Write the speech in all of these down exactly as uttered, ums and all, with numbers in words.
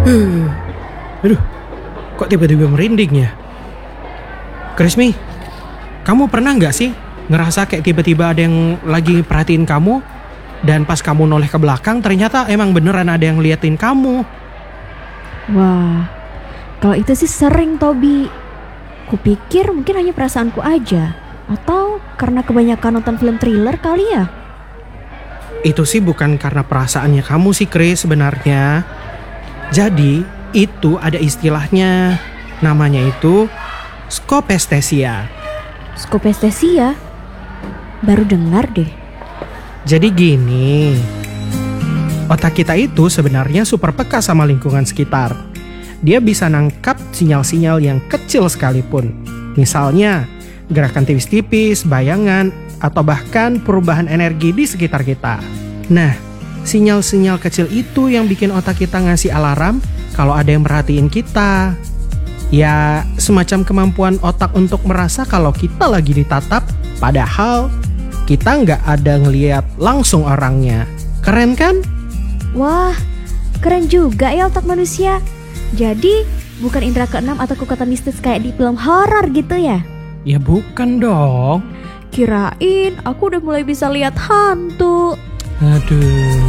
Uh, aduh, kok tiba-tiba merinding ya? Krismi, kamu pernah nggak sih ngerasa kayak tiba-tiba ada yang lagi perhatiin kamu, dan pas kamu noleh ke belakang ternyata emang beneran ada yang liatin kamu? Wah, kalau itu sih sering, Tobi. Kupikir mungkin hanya perasaanku aja, atau karena kebanyakan nonton film thriller kali ya? Itu sih bukan karena perasaannya kamu sih, Kris, sebenarnya. Jadi, itu ada istilahnya. Namanya itu skopestesia. Skopestesia? Baru dengar deh. Jadi gini, otak kita itu sebenarnya super peka sama lingkungan sekitar. Dia bisa nangkap sinyal-sinyal yang kecil sekalipun. Misalnya, gerakan tipis-tipis, bayangan, atau bahkan perubahan energi di sekitar kita. Nah, sinyal-sinyal kecil itu yang bikin otak kita ngasih alarm kalau ada yang merhatiin kita. Ya, semacam kemampuan otak untuk merasa kalau kita lagi ditatap, padahal kita nggak ada ngeliat langsung orangnya. Keren kan? Wah, keren juga ya otak manusia. Jadi, bukan indera keenam atau kekuatan mistis kayak di film horor gitu ya? Ya bukan dong. Kirain aku udah mulai bisa lihat hantu. Aduh.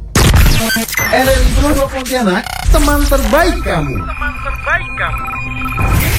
R R I Global Pontianak, teman terbaik kamu. Teman terbaik kamu.